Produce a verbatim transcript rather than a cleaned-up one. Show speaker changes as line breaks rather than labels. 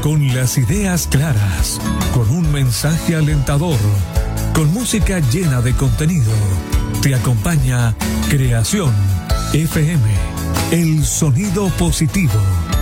con las ideas claras, con un mensaje alentador, con música llena de contenido. Te acompaña Creación F M, el sonido positivo.